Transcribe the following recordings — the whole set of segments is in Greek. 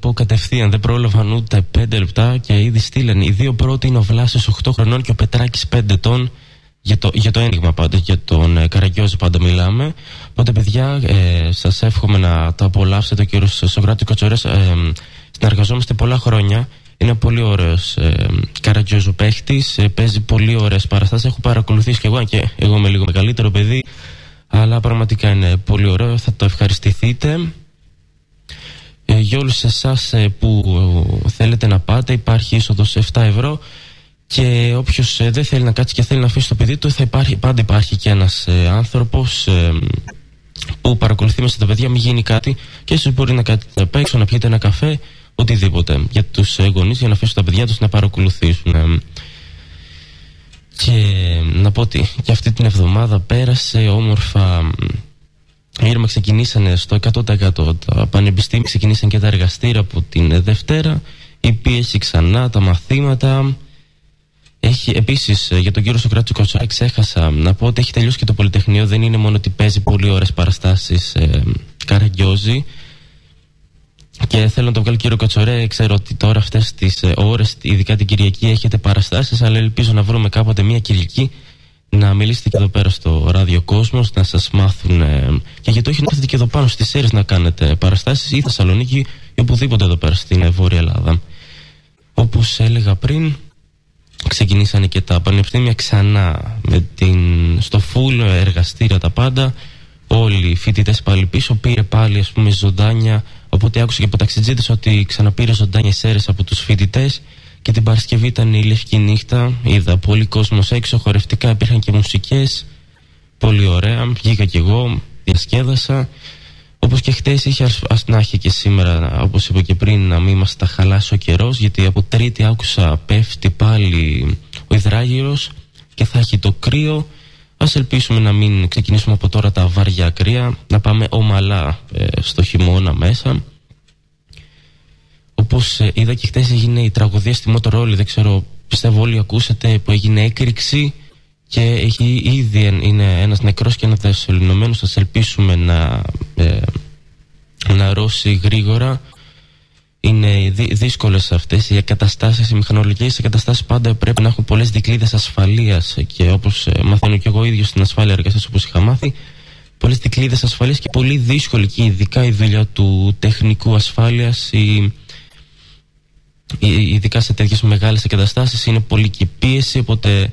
πω κατευθείαν, δεν πρόλαβαν ούτε 5 λεπτά και ήδη στείλαν. Οι δύο πρώτοι είναι ο Βλάσης 8 χρονών και ο Πετράκης 5 ετών. Για το ένιγμα πάντα, για τον Καραγκιόζη πάντα μιλάμε. Οπότε παιδιά, σας εύχομαι να τα απολαύσετε. Ο κύριος Σοκράτη Κοτσορές, συνεργαζόμαστε πολλά χρόνια. Είναι πολύ ωραίος Καραγκιόζου παίχτης, παίζει πολύ ωραίες παραστάσεις. Έχω παρακολουθήσει και εγώ είμαι λίγο μεγαλύτερο παιδί, αλλά πραγματικά είναι πολύ ωραίο, θα το ευχαριστηθείτε. Για όλους εσάς που θέλετε να πάτε, υπάρχει είσοδος 7 ευρώ. Και όποιος δεν θέλει να κάτσει και θέλει να αφήσει το παιδί του, πάντα υπάρχει και ένας άνθρωπος που παρακολουθεί μέσα τα παιδιά, μην γίνει κάτι, και ίσως μπορεί να κάτσετε απ' έξω, να πιείτε ένα καφέ, οτιδήποτε για τους γονείς, για να αφήσουν τα παιδιά τους να παρακολουθήσουν. Και να πω ότι και αυτή την εβδομάδα πέρασε όμορφα. Ήρμα ξεκινήσανε στο 100%. Τα πανεπιστήμια ξεκινήσαν και τα εργαστήρια από την Δευτέρα. Η πίεση ξανά, τα μαθήματα. Επίσης, για τον κύριο Σοκράτη Κοτσορά, ξέχασα να πω ότι έχει τελειώσει και το Πολυτεχνείο. Δεν είναι μόνο ότι παίζει πολύ ωραίες παραστάσεις Καραγκιόζη. Και θέλω να το βγάλω, κύριο Κοτσορέ. Ξέρω ότι τώρα αυτές τις ώρες, ειδικά την Κυριακή, έχετε παραστάσεις, αλλά ελπίζω να βρούμε κάποτε μια Κυριακή να μιλήσετε και εδώ πέρα στο Ράδιο Κόσμος, να σας μάθουν. Και γιατί όχι να έρθετε και εδώ πάνω στις Σέρρες να κάνετε παραστάσεις, ή Θεσσαλονίκη ή οπουδήποτε εδώ πέρα στην Βόρεια Ελλάδα. Όπως έλεγα πριν, ξεκινήσανε και τα πανεπιστήμια ξανά στο full εργαστήρια τα πάντα. Όλοι οι φοιτητές πάλι πίσω. Πήρε πάλι ζωντάνια. Οπότε άκουσα και από ταξιτζίδες ότι ξαναπήρε ζωντάνια Σέρρες από τους φοιτητές. Και την Παρασκευή ήταν η λευκή νύχτα. Είδα πολύ κόσμος έξω, χορευτικά, υπήρχαν και μουσικές. Πολύ ωραία. Βγήκα κι εγώ, διασκέδασα. Όπως και χτες είχε να έχει και σήμερα, όπως είπα και πριν, να μην μας τα χαλάσει ο καιρός, γιατί από Τρίτη άκουσα πέφτει πάλι ο υδράγυρος και θα έχει το κρύο. Ας ελπίσουμε να μην ξεκινήσουμε από τώρα τα βαριά κρύα, να πάμε ομαλά στο χειμώνα μέσα. Όπως είδα και χτες έγινε η τραγωδία στη Μότορόλη, δεν ξέρω, πιστεύω όλοι ακούσατε, που έγινε έκρηξη και έχει ήδη είναι ένας νεκρός και ένας δεσολυνωμένος. Ας ελπίσουμε να αρρώσει γρήγορα. Είναι δύσκολες αυτές οι εγκαταστάσεις, οι μηχανολογικές εγκαταστάσεις πάντα πρέπει να έχουν πολλές δικλείδες ασφαλείας, και όπως μαθαίνω και εγώ ίδιος στην ασφάλεια εργασίας, όπως είχα μάθει, πολλές δικλείδες ασφαλείας, και πολύ δύσκολη και ειδικά η δουλειά του τεχνικού ασφάλειας, ειδικά σε τέτοιες μεγάλες εγκαταστάσεις είναι πολύ και πίεση, οπότε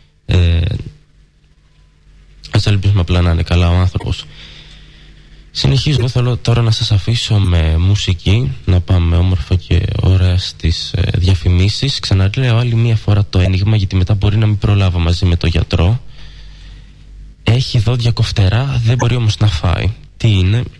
ας ελπίσουμε απλά να είναι καλά ο άνθρωπος. Συνεχίζω, θέλω τώρα να σας αφήσω με μουσική, να πάμε όμορφα και ωραία στις διαφημίσεις. Ξαναλέω άλλη μία φορά το ένιγμα, γιατί μετά μπορεί να μην προλάβω μαζί με τον γιατρό. Έχει δόντια κοφτερά, δεν μπορεί όμως να φάει. Τι είναι?